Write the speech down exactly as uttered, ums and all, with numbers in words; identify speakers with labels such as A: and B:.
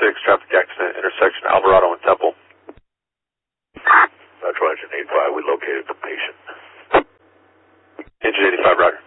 A: six, traffic accident, intersection Alvarado and Temple.
B: That's Roger, eight five, we located the patient.
A: Engine eighty-five, Roger.